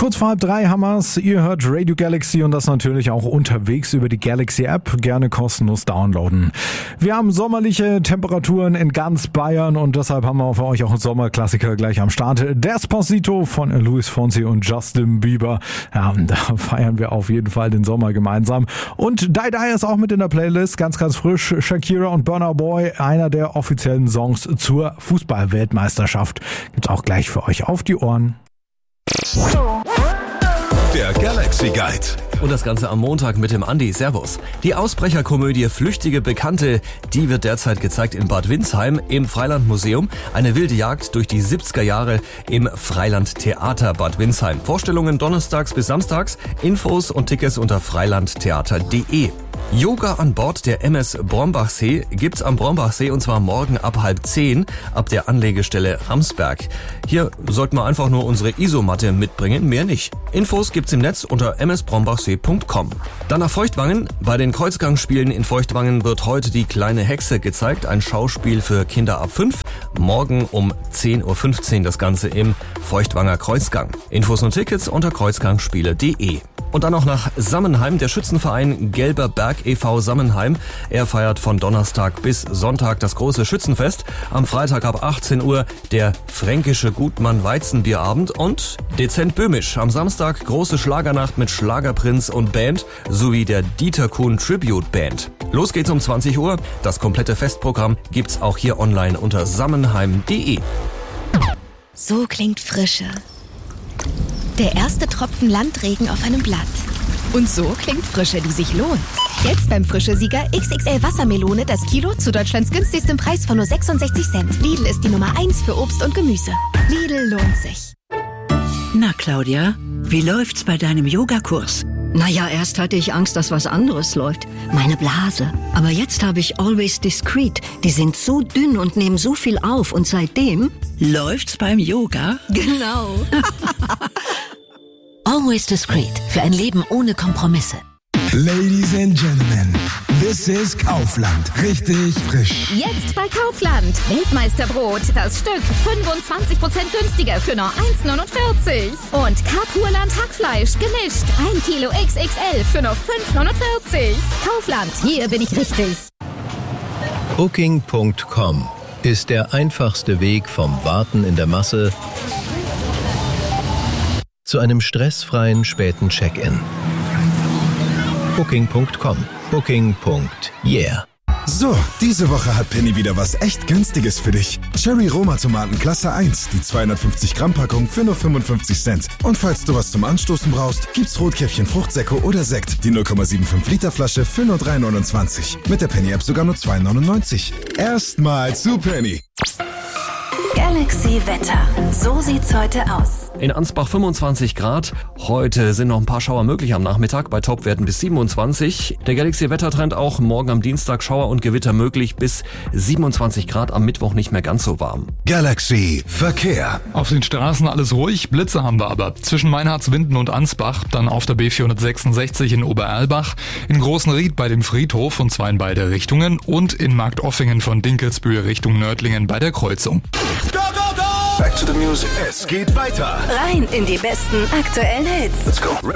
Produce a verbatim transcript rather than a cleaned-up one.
Kurz vor halb drei haben wir's. Ihr hört Radio Galaxy und das natürlich auch unterwegs über die Galaxy App. Gerne kostenlos downloaden. Wir haben sommerliche Temperaturen in ganz Bayern und deshalb haben wir für euch auch einen Sommerklassiker gleich am Start. Despacito von Luis Fonsi und Justin Bieber. Ja, da feiern wir auf jeden Fall den Sommer gemeinsam. Und Die Die ist auch mit in der Playlist. Ganz, ganz frisch. Shakira und Burna Boy. Einer der offiziellen Songs zur Fußball-Weltmeisterschaft. Gibt's auch gleich für euch auf die Ohren. Der Galaxy Guide. Und das Ganze am Montag mit dem Andi. Servus. Die Ausbrecherkomödie Flüchtige Bekannte, die wird derzeit gezeigt in Bad Windsheim im Freilandmuseum. Eine wilde Jagd durch die siebziger Jahre im Freilandtheater Bad Windsheim. Vorstellungen donnerstags bis samstags. Infos und Tickets unter freilandtheater punkt de. Yoga an Bord der M S Brombachsee gibt's am Brombachsee und zwar morgen ab halb zehn ab der Anlegestelle Ramsberg. Hier sollten wir einfach nur unsere Isomatte mitbringen, mehr nicht. Infos gibt's im Netz unter m s brombachsee punkt com. Dann nach Feuchtwangen. Bei den Kreuzgangspielen in Feuchtwangen wird heute die kleine Hexe gezeigt, ein Schauspiel für Kinder ab fünf. Morgen um zehn Uhr fünfzehn das Ganze im Feuchtwanger Kreuzgang. Infos und Tickets unter kreuzgangspiele punkt de. Und dann noch nach Sammenheim, der Schützenverein Gelber Berg e V Sammenheim. Er feiert von Donnerstag bis Sonntag das große Schützenfest. Am Freitag ab achtzehn Uhr der fränkische Gutmann Weizenbierabend und dezent böhmisch. Am Samstag große Schlagernacht mit Schlagerprinz und Band sowie der Dieter Kuhn Tribute Band. Los geht's um zwanzig Uhr. Das komplette Festprogramm gibt's auch hier online unter sammenheim punkt de. So klingt Frische. Der erste Tropfen Landregen auf einem Blatt. Und so klingt Frische, die sich lohnt. Jetzt beim Frische-Sieger X X L Wassermelone das Kilo zu Deutschlands günstigstem Preis von nur sechsundsechzig Cent. Lidl ist die Nummer eins für Obst und Gemüse. Lidl lohnt sich. Na Claudia, wie läuft's bei deinem Yogakurs? Naja, erst hatte ich Angst, dass was anderes läuft. Meine Blase. Aber jetzt habe ich Always Discreet. Die sind so dünn und nehmen so viel auf. Und seitdem... Läuft's beim Yoga? Genau. Always Discreet. Für ein Leben ohne Kompromisse. Ladies and Gentlemen, this is Kaufland. Richtig frisch. Jetzt bei Kaufland. Weltmeisterbrot. Das Stück fünfundzwanzig Prozent günstiger für nur eins neunundvierzig. Und Kapurland Hackfleisch gemischt. ein Kilo X X L für nur fünf neunundvierzig. Kaufland, hier bin ich richtig. Booking Punkt com ist der einfachste Weg vom Warten in der Masse zu einem stressfreien späten Check-in. Booking Punkt com. Booking. Yeah. So, diese Woche hat Penny wieder was echt Günstiges für dich. Cherry Roma Tomaten Klasse eins, die zweihundertfünfzig Gramm Packung für nur fünfundfünfzig Cent. Und falls du was zum Anstoßen brauchst, gibt's Rotkäppchen Fruchtsäcke oder Sekt, die null Komma fünfundsiebzig Liter Flasche für nur drei neunundzwanzig. Mit der Penny App sogar nur zwei neunundneunzig. Erstmal zu Penny. Galaxy Wetter. So sieht's heute aus. In Ansbach fünfundzwanzig Grad. Heute sind noch ein paar Schauer möglich am Nachmittag bei Topwerten bis siebenundzwanzig. Der Galaxy Wettertrend auch morgen am Dienstag Schauer und Gewitter möglich bis siebenundzwanzig Grad. Am Mittwoch nicht mehr ganz so warm. Galaxy Verkehr. Auf den Straßen alles ruhig. Blitze haben wir aber. Zwischen Meinhardswinden und Ansbach. Dann auf der B vierhundertsechsundsechzig in Obererlbach. In Großenried bei dem Friedhof und zwar in beide Richtungen. Und in Marktoffingen von Dinkelsbühl Richtung Nördlingen bei der Kreuzung. Go, go, go! Back to the music. Es geht weiter. Rein in die besten aktuellen Hits. Let's go.